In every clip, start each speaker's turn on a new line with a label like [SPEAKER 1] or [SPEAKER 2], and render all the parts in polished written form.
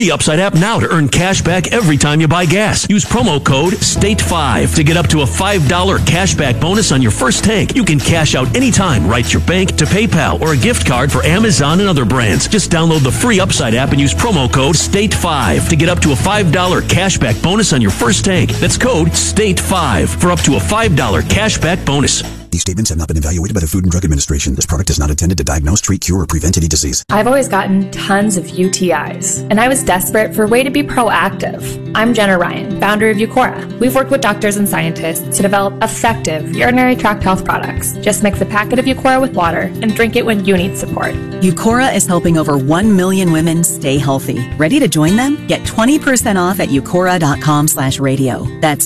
[SPEAKER 1] The Upside app now to earn cash back every time you buy gas. Use promo code STATE5 to get up to a $5 cash back bonus on your first tank. You can cash out anytime right to your bank, to PayPal, or a gift card for Amazon and other brands. Just download the free Upside app and use promo code STATE5 to get up to a $5 cash back bonus on your first tank. That's code STATE5 for up to a $5 cash back bonus.
[SPEAKER 2] These statements have not been evaluated by the Food and Drug Administration. This product is not intended to diagnose, treat, cure, or prevent any disease.
[SPEAKER 3] I've always gotten tons of UTIs, and I was desperate for a way to be proactive. I'm Jenna Ryan, founder of Eucora. We've worked with doctors and scientists to develop effective urinary tract health products. Just mix a packet of Eucora with water and drink it when you need support.
[SPEAKER 4] Eucora is helping over 1 million women stay healthy. Ready to join them? Get 20% off at eucora.com/radio. That's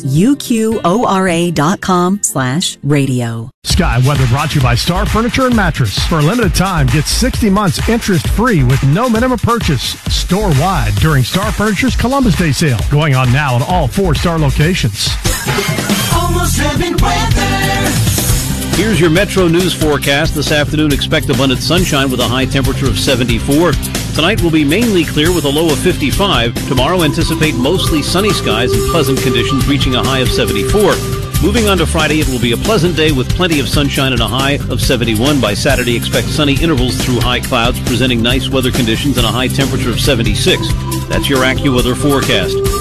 [SPEAKER 4] UQORA.com/radio.
[SPEAKER 5] Sky Weather brought to you by Star Furniture and Mattress. For a limited time, get 60 months interest-free with no minimum purchase. Store-wide during Star Furniture's Columbus Day sale. Going on now at all 4 Star locations.
[SPEAKER 6] Almost heaven weather.
[SPEAKER 7] Here's your Metro News forecast. This afternoon, expect abundant sunshine with a high temperature of 74. Tonight will be mainly clear with a low of 55. Tomorrow, anticipate mostly sunny skies and pleasant conditions reaching a high of 74. Moving on to Friday, it will be a pleasant day with plenty of sunshine and a high of 71. By Saturday, expect sunny intervals through high clouds, presenting nice weather conditions and a high temperature of 76. That's your AccuWeather forecast.